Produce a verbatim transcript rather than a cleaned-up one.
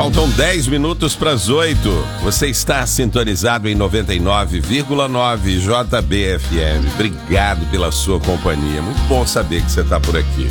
Faltam dez minutos para as oito. Você está sintonizado em noventa e nove vírgula nove J B F M. Obrigado pela sua companhia. Muito bom saber que você está por aqui.